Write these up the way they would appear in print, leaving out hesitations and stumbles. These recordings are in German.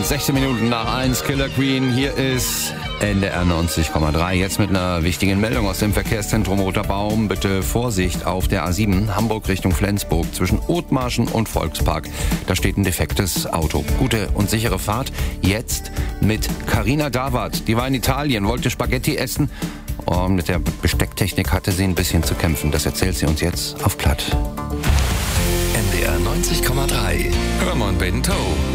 16 Minuten nach 1, Killer Queen. Hier ist NDR 90,3. Jetzt mit einer wichtigen Meldung aus dem Verkehrszentrum Roter Baum. Bitte Vorsicht auf der A7 Hamburg Richtung Flensburg zwischen Othmarschen und Volkspark. Da steht ein defektes Auto. Gute und sichere Fahrt. Jetzt mit Carina Dawart. Die war in Italien, wollte Spaghetti essen. Und mit der Bestecktechnik hatte sie ein bisschen zu kämpfen. Das erzählt sie uns jetzt auf Platt. NDR 90,3. Hörmann Bento.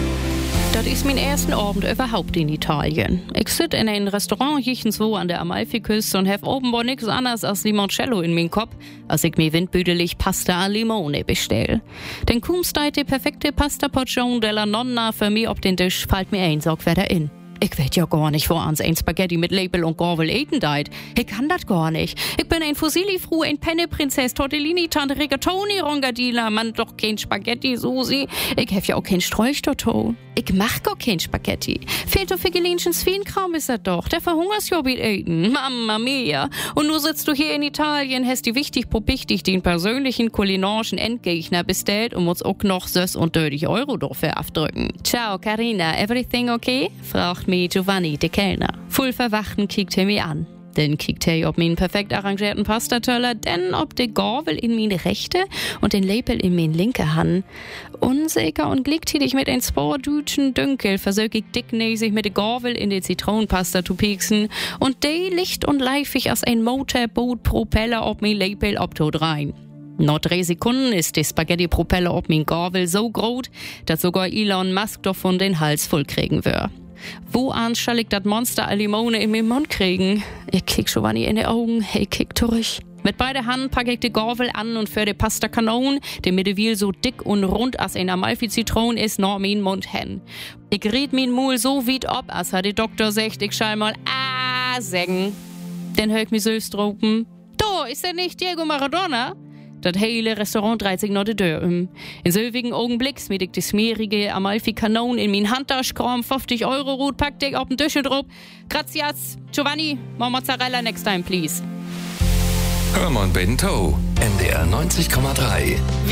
Das ist mein ersten Abend überhaupt in Italien. Ich sitze in einem Restaurant so an der Amalfiküste und habe offenbar nichts anderes als Limoncello in meinem Kopf, als ich mir windbüdelig Pasta a Limone bestell. Denn kaum steht die perfekte Pasta Portion della Nonna für mich auf den Tisch, fällt mir ein, sag wer da in. Ich weet ja gar nicht, wo ans ein Spaghetti mit Lepel und Gorvel eten deit. Ich kann das gar nicht. Ich bin ein Fusilli-Fru, ein Penne-Prinzess, Tortellini, Tante Rigatoni, Rongadilla, Mann, doch kein Spaghetti, Susi. Ich hef ja auch kein Sträuchterto. Ich mach gar kein Spaghetti. Fehlt doch für Gelinchen Swienkram ist er doch. Der verhungerst ja mit eten. Mamma mia. Und nur sitzt du hier in Italien, hast die wichtig probichtig den persönlichen kulinarischen Endgegner bestellt und musst auch noch 36 Euro dafür abdrücken. Ciao, Carina, everything okay? Fragt mich Giovanni, der Kellner. Voll verwachten kickt er mir an. Dann kickt er ob meinen perfekt arrangierten Pastatöller, denn ob de Gorvel in meine rechte und den Lepel in meine linke Hand. Unsicher und gleichzeitig mit ein Spordütschen Dünkel versög ich dicknäsig mit de Gorvel in die Zitronenpasta zu pieksen und de licht und leifig als ein Motorboot-Propeller ob mein Lepel obtot rein. Nach 3 Sekunden ist die Spaghetti-Propeller ob mein Gorvel so groß, dass sogar Elon Musk davon den Hals voll kriegen wird. Wo soll ich das Monster a Limone in meinen Mund kriegen? Ich kick Giovanni in die Augen, hey, kick durch. Mit beiden Händen packe ich die Gorvel an und für die Pasta Kanon, die mittlerweile so dick und rund als eine Amalfi-Zitrone ist, nach meinen Mund hin. Ich red mein Mul so weit ab, als hat der Doktor sagt, ich schall mal sagen. Dann hör ich mich selbst rufen, da ist er nicht Diego Maradona? Das hele Restaurant dreht sich nach der Tür um. In selbigen Augenblick smiet ich die smeerige Amalfi-Kanon in mein Handtasche, kram 50 Euro Rut, packt ich auf den Tisch drauf. Gracias, Giovanni, more Mozzarella next time, please. Hörmann Bento. NDR 90,3.